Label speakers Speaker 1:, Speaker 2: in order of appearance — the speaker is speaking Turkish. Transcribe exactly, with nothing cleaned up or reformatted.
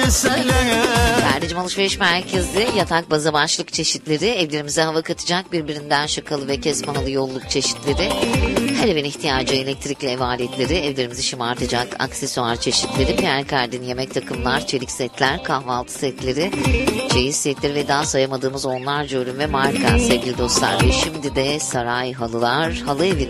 Speaker 1: Perdecim Alışveriş Merkezi yatak bazı başlık çeşitleri, evlerimize hava katacak birbirinden şakalı ve kesme halı yolluk çeşitleri, her evin ihtiyacı elektrikli ev aletleri, evlerimizi şımartacak aksesuar çeşitleri, Pierre Cardin yemek takımlar, çelik setler, kahvaltı setleri, çeyiz setleri ve daha sayamadığımız onlarca ürün ve marka sevgili dostlar. Ve şimdi de Saray Halılar, halı evinde